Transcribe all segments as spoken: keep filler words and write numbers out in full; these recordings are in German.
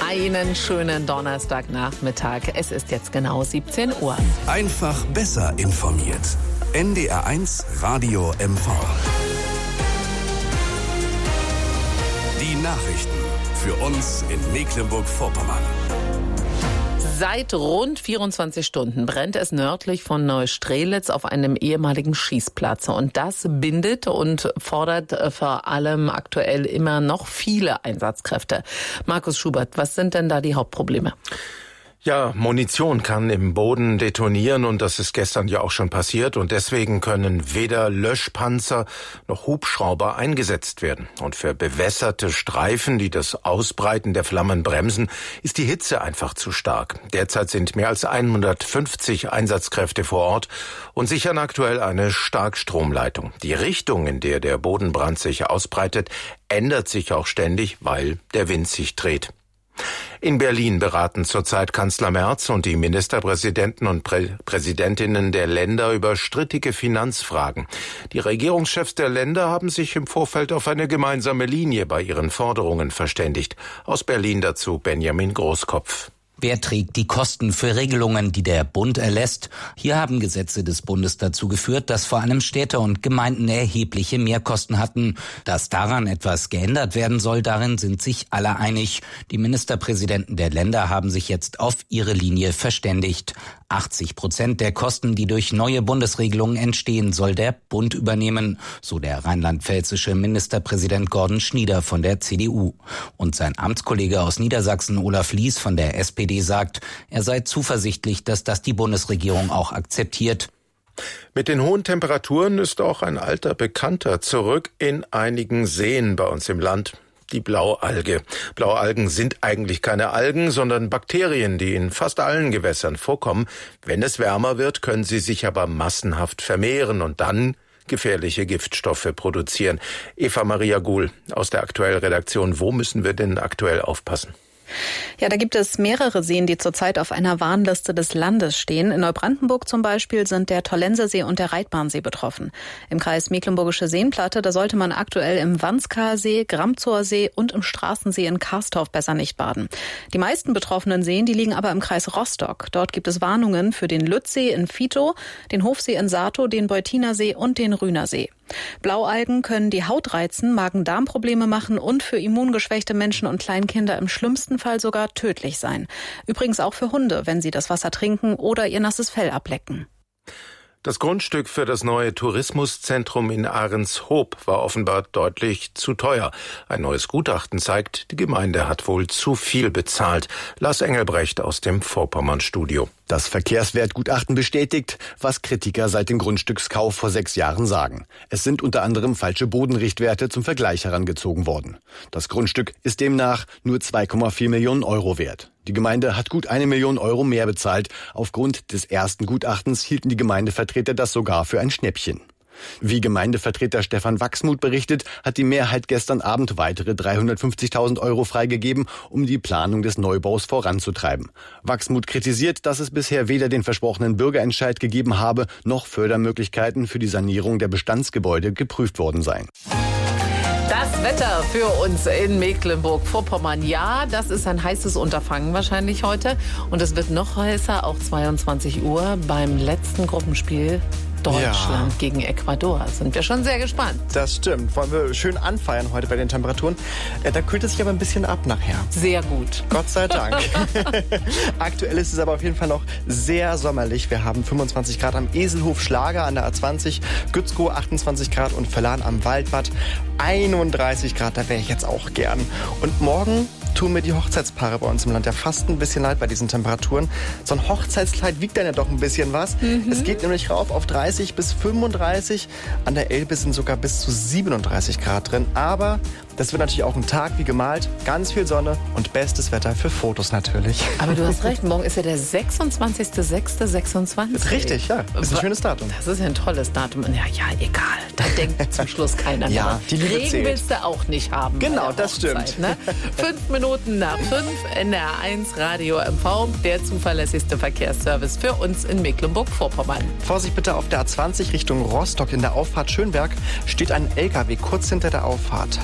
Einen schönen Donnerstagnachmittag. Es ist jetzt genau siebzehn Uhr. Einfach besser informiert. N D R eins Radio M V. Die Nachrichten für uns in Mecklenburg-Vorpommern. Seit rund vierundzwanzig Stunden brennt es nördlich von Neustrelitz auf einem ehemaligen Schießplatz. Und das bindet und fordert vor allem aktuell immer noch viele Einsatzkräfte. Markus Schubert, was sind denn da die Hauptprobleme? Ja, Munition kann im Boden detonieren und das ist gestern ja auch schon passiert und deswegen können weder Löschpanzer noch Hubschrauber eingesetzt werden. Und für bewässerte Streifen, die das Ausbreiten der Flammen bremsen, ist die Hitze einfach zu stark. Derzeit sind mehr als hundertfünfzig Einsatzkräfte vor Ort und sichern aktuell eine Starkstromleitung. Die Richtung, in der der Bodenbrand sich ausbreitet, ändert sich auch ständig, weil der Wind sich dreht. In Berlin beraten zurzeit Kanzler Merz und die Ministerpräsidenten und Prä- Präsidentinnen der Länder über strittige Finanzfragen. Die Regierungschefs der Länder haben sich im Vorfeld auf eine gemeinsame Linie bei ihren Forderungen verständigt. Aus Berlin dazu Benjamin Großkopf. Wer trägt die Kosten für Regelungen, die der Bund erlässt? Hier haben Gesetze des Bundes dazu geführt, dass vor allem Städte und Gemeinden erhebliche Mehrkosten hatten. Dass daran etwas geändert werden soll, darin sind sich alle einig. Die Ministerpräsidenten der Länder haben sich jetzt auf ihre Linie verständigt. achtzig Prozent der Kosten, die durch neue Bundesregelungen entstehen, soll der Bund übernehmen, so der rheinland-pfälzische Ministerpräsident Gordon Schnieder von der C D U. Und sein Amtskollege aus Niedersachsen Olaf Lies von der S P D sagt, er sei zuversichtlich, dass das die Bundesregierung auch akzeptiert. Mit den hohen Temperaturen ist auch ein alter Bekannter zurück in einigen Seen bei uns im Land. Die Blaualge. Blaualgen sind eigentlich keine Algen, sondern Bakterien, die in fast allen Gewässern vorkommen. Wenn es wärmer wird, können sie sich aber massenhaft vermehren und dann gefährliche Giftstoffe produzieren. Eva Maria Guhl aus der Aktuell-Redaktion. Wo müssen wir denn aktuell aufpassen? Ja, da gibt es mehrere Seen, die zurzeit auf einer Warnliste des Landes stehen. In Neubrandenburg zum Beispiel sind der Tollensersee und der Reitbahnsee betroffen. Im Kreis Mecklenburgische Seenplatte, da sollte man aktuell im Wandscaer See, Gramzower See und im Straßensee in Karstorf besser nicht baden. Die meisten betroffenen Seen, die liegen aber im Kreis Rostock. Dort gibt es Warnungen für den Lützsee in Vitow, den Hofsee in Saatow, den Beutinersee und den Rühnersee. Blaualgen können die Haut reizen, Magen-Darm-Probleme machen und für immungeschwächte Menschen und Kleinkinder im schlimmsten Fall sogar tödlich sein. Übrigens auch für Hunde, wenn sie das Wasser trinken oder ihr nasses Fell ablecken. Das Grundstück für das neue Tourismuszentrum in Ahrenshoop war offenbar deutlich zu teuer. Ein neues Gutachten zeigt, die Gemeinde hat wohl zu viel bezahlt. Lars Engelbrecht aus dem Vorpommern-Studio. Das Verkehrswertgutachten bestätigt, was Kritiker seit dem Grundstückskauf vor sechs Jahren sagen. Es sind unter anderem falsche Bodenrichtwerte zum Vergleich herangezogen worden. Das Grundstück ist demnach nur zwei Komma vier Millionen Euro wert. Die Gemeinde hat gut eine Million Euro mehr bezahlt. Aufgrund des ersten Gutachtens hielten die Gemeindevertreter das sogar für ein Schnäppchen. Wie Gemeindevertreter Stefan Wachsmuth berichtet, hat die Mehrheit gestern Abend weitere dreihundertfünfzigtausend Euro freigegeben, um die Planung des Neubaus voranzutreiben. Wachsmuth kritisiert, dass es bisher weder den versprochenen Bürgerentscheid gegeben habe, noch Fördermöglichkeiten für die Sanierung der Bestandsgebäude geprüft worden seien. Das Wetter für uns in Mecklenburg-Vorpommern. Ja, das ist ein heißes Unterfangen wahrscheinlich heute. Und es wird noch heißer, auch zweiundzwanzig Uhr beim letzten Gruppenspiel Deutschland ja. gegen Ecuador. Sind wir schon sehr gespannt. Das stimmt. Wollen wir schön anfeiern heute bei den Temperaturen. Äh, da kühlt es sich aber ein bisschen ab nachher. Sehr gut. Gott sei Dank. Aktuell ist es aber auf jeden Fall noch sehr sommerlich. Wir haben fünfundzwanzig Grad am Eselhof Schlager an der A zwanzig, Gützkow achtundzwanzig Grad und Völlan am Waldbad einunddreißig Grad. Da wäre ich jetzt auch gern. Und morgen tun mir die Hochzeitspaare bei uns im Land ja fast ein bisschen leid bei diesen Temperaturen. So ein Hochzeitskleid wiegt dann ja doch ein bisschen was. Mhm. Es geht nämlich rauf auf dreißig bis fünfunddreißig. An der Elbe sind sogar bis zu siebenunddreißig Grad drin. Aber das wird natürlich auch ein Tag wie gemalt. Ganz viel Sonne und bestes Wetter für Fotos natürlich. Aber du hast recht, morgen ist ja der sechsundzwanzigster sechster sechsundzwanzig. Das ist richtig, ja. Das ist ein schönes Datum. Das ist ja ein tolles Datum. Ja, ja, egal. Da denkt zum Schluss keiner mehr. Ja, die Liebe Regen zählt. willst du auch nicht haben. Genau, das stimmt. Ne? Fünf Minuten nach fünf, N D R eins Radio M V, der zuverlässigste Verkehrsservice für uns in Mecklenburg-Vorpommern. Vorsicht bitte auf der A zwanzig Richtung Rostock in der Auffahrt Schönberg steht ein L K W kurz hinter der Auffahrt. Landkreis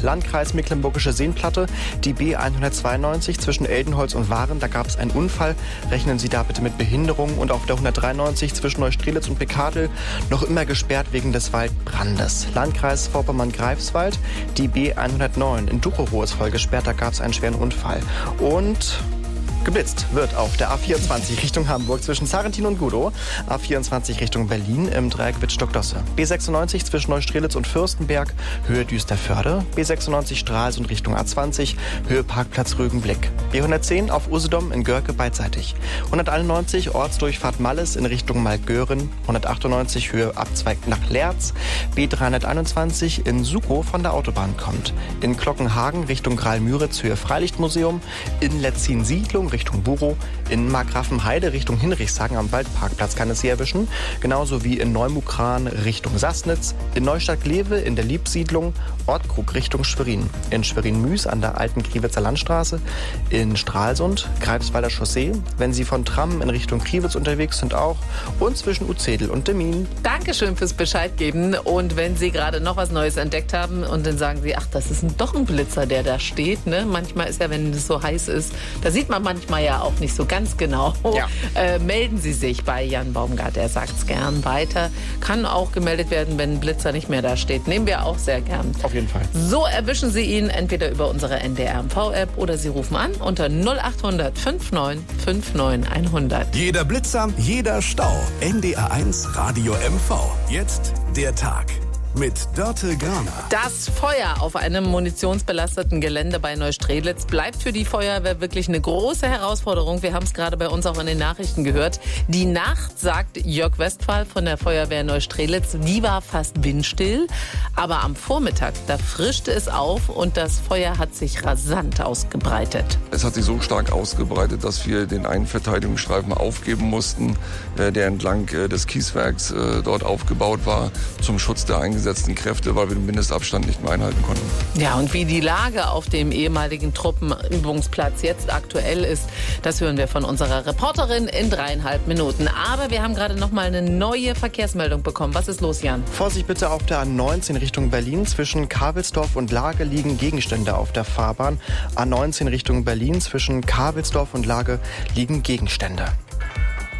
Kreis Mecklenburgische Seenplatte. Die B hundertzweiundneunzig zwischen Eldenholz und Waren, da gab es einen Unfall. Rechnen Sie da bitte mit Behinderungen. Und auf der hundertdreiundneunzig zwischen Neustrelitz und Pekadel noch immer gesperrt wegen des Waldbrandes. Landkreis Vorpommern-Greifswald, die B hundertneun in Duchow ist voll gesperrt, da gab es einen schweren Unfall. Und geblitzt wird auf der A vierundzwanzig Richtung Hamburg zwischen Sarrentin und Gudow. A vierundzwanzig Richtung Berlin im Dreieck Wittstock-Dosse. B sechsundneunzig zwischen Neustrelitz und Fürstenberg, Höhe Düsterförde. B sechsundneunzig Stralsund Richtung A zwanzig, Höhe Parkplatz Rügenblick. B hundertzehn auf Usedom in Görke beidseitig. hunderteinundneunzig Ortsdurchfahrt Malles in Richtung Maltgören. hundertachtundneunzig Höhe Abzweig nach Lerz. B dreihunderteinundzwanzig in Sukow von der Autobahn kommt. In Glockenhagen Richtung Graal-Müritz Höhe Freilichtmuseum. In Letzin-Siedlung Richtung Burow, in Markgrafenheide Richtung Hinrichshagen am Waldparkplatz kann es Sie erwischen, genauso wie in Neumukran Richtung Sassnitz, in Neustadt-Glewe in der Liebsiedlung, Ortkrug Richtung Schwerin, in Schwerin-Müs an der alten Kriwitzer Landstraße, in Stralsund, Greifswalder Chaussee, wenn Sie von Trammen in Richtung Kriwitz unterwegs sind auch und zwischen Uzedel und Demmin. Dankeschön fürs Bescheid geben und wenn Sie gerade noch was Neues entdeckt haben und dann sagen Sie, ach, das ist ein, doch ein Blitzer, der da steht, ne? Manchmal ist ja, wenn es so heiß ist, da sieht man manchmal ja auch nicht so ganz genau. Ja. Äh, melden Sie sich bei Jan Baumgart, er sagt es gern weiter. Kann auch gemeldet werden, wenn ein Blitzer nicht mehr da steht. Nehmen wir auch sehr gern. Auf jeden Fall. So erwischen Sie ihn entweder über unsere N D R M V-App oder Sie rufen an unter null achthundert neunundfünfzig neunundfünfzig hundert. Jeder Blitzer, jeder Stau. N D R eins Radio M V. Jetzt der Tag. Mit Dörte Graner. Das Feuer auf einem munitionsbelasteten Gelände bei Neustrelitz bleibt für die Feuerwehr wirklich eine große Herausforderung. Wir haben es gerade bei uns auch in den Nachrichten gehört. Die Nacht, sagt Jörg Westphal von der Feuerwehr Neustrelitz, die war fast windstill. Aber am Vormittag, da frischte es auf und das Feuer hat sich rasant ausgebreitet. Es hat sich so stark ausgebreitet, dass wir den einen Verteidigungsstreifen aufgeben mussten, der entlang des Kieswerks dort aufgebaut war, zum Schutz der eingesetzten Kräfte, weil wir den Mindestabstand nicht mehr einhalten konnten. Ja, und wie die Lage auf dem ehemaligen Truppenübungsplatz jetzt aktuell ist, das hören wir von unserer Reporterin in dreieinhalb Minuten. Aber wir haben gerade noch mal eine neue Verkehrsmeldung bekommen. Was ist los, Jan? Vorsicht bitte auf der A neunzehn Richtung Berlin. Zwischen Kavelsdorf und Lage liegen Gegenstände auf der Fahrbahn. A neunzehn Richtung Berlin. Zwischen Kavelsdorf und Lage liegen Gegenstände.